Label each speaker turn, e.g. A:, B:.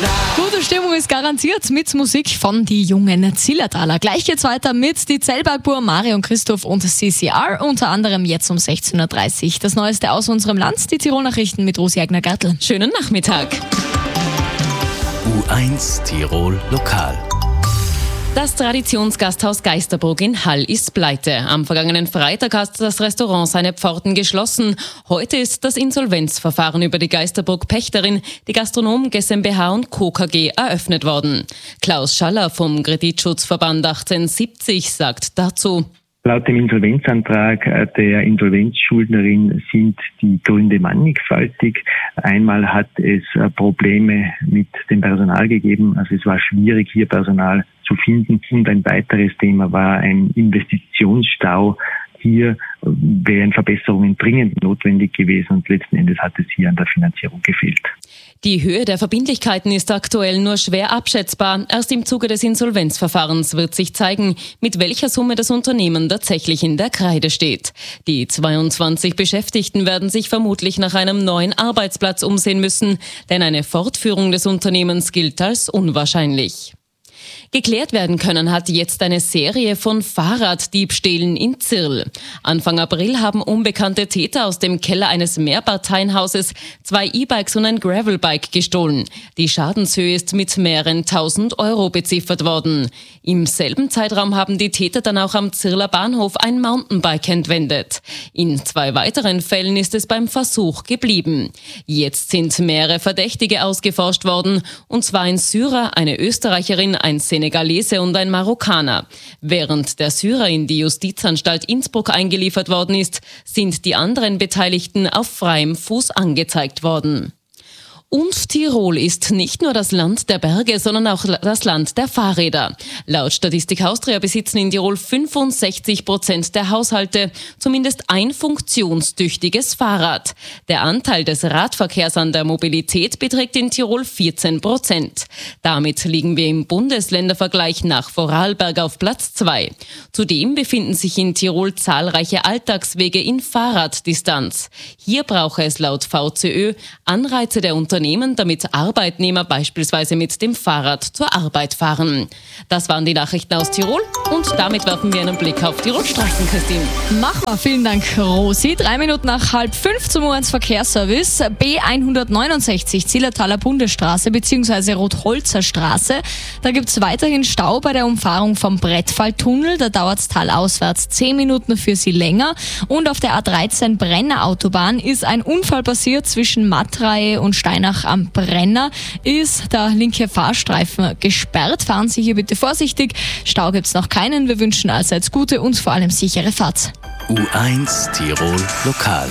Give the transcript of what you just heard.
A: Gute Stimmung ist garantiert mit Musik von die jungen Zillertaler. Gleich geht's weiter mit die Zellbergbur, Mario und Christoph und CCR, unter anderem jetzt um 16.30 Uhr. Das Neueste aus unserem Land, die Tirol-Nachrichten mit Rosi Egner-Gertl.
B: Schönen Nachmittag.
C: U1 Tirol Lokal.
B: Das Traditionsgasthaus Geisterbruck in Hall ist pleite. Am vergangenen Freitag hat das Restaurant seine Pforten geschlossen. Heute ist das Insolvenzverfahren über die Geisterbruck-Pächterin, die Gastronom GmbH und Co. KG, eröffnet worden. Klaus Schaller vom Kreditschutzverband 1870 sagt dazu:
D: Laut dem Insolvenzantrag der Insolvenzschuldnerin sind die Gründe mannigfaltig. Einmal hat es Probleme mit dem Personal gegeben, also es war schwierig, hier Personal zu finden. Und ein weiteres Thema war ein Investitionsstau. Hier wären Verbesserungen dringend notwendig gewesen und letzten Endes hat es hier an der Finanzierung gefehlt.
B: Die Höhe der Verbindlichkeiten ist aktuell nur schwer abschätzbar. Erst im Zuge des Insolvenzverfahrens wird sich zeigen, mit welcher Summe das Unternehmen tatsächlich in der Kreide steht. Die 22 Beschäftigten werden sich vermutlich nach einem neuen Arbeitsplatz umsehen müssen, denn eine Fortführung des Unternehmens gilt als unwahrscheinlich. Geklärt werden können hat jetzt eine Serie von Fahrraddiebstählen in Zirl. Anfang April haben unbekannte Täter aus dem Keller eines Mehrparteienhauses 2 E-Bikes und ein Gravelbike gestohlen. Die Schadenshöhe ist mit mehreren tausend Euro beziffert worden. Im selben Zeitraum haben die Täter dann auch am Zirler Bahnhof ein Mountainbike entwendet. In 2 weiteren Fällen ist es beim Versuch geblieben. Jetzt sind mehrere Verdächtige ausgeforscht worden, und zwar ein Syrer, eine Österreicherin, ein Senegalese und ein Marokkaner. Während der Syrer in die Justizanstalt Innsbruck eingeliefert worden ist, sind die anderen Beteiligten auf freiem Fuß angezeigt worden. Und Tirol ist nicht nur das Land der Berge, sondern auch das Land der Fahrräder. Laut Statistik Austria besitzen in Tirol 65% der Haushalte zumindest ein funktionstüchtiges Fahrrad. Der Anteil des Radverkehrs an der Mobilität beträgt in Tirol 14%. Damit liegen wir im Bundesländervergleich nach Vorarlberg auf Platz 2. Zudem befinden sich in Tirol zahlreiche Alltagswege in Fahrraddistanz. Hier brauche es laut VCÖ Anreize der Unternehmen, damit Arbeitnehmer beispielsweise mit dem Fahrrad zur Arbeit fahren. Das waren die Nachrichten aus Tirol und damit werfen wir einen Blick auf Tirol-Straßen, Christine.
A: Machen wir. Vielen Dank, Rosi. 3 Minuten nach 4:30 zum U1 Verkehrsservice. B169 Zillertaler Bundesstraße bzw. Rotholzer Straße. Da gibt es weiterhin Stau bei der Umfahrung vom Brettfalltunnel. Da dauert es talauswärts 10 Minuten für Sie länger. Und auf der A13 Brenner Autobahn ist ein Unfall passiert zwischen Mattrahe und Steinach am Brenner. Ist der linke Fahrstreifen gesperrt. Fahren Sie hier bitte vorsichtig. Stau gibt es noch keinen. Wir wünschen allseits gute und vor allem sichere Fahrt.
C: U1 Tirol Lokal.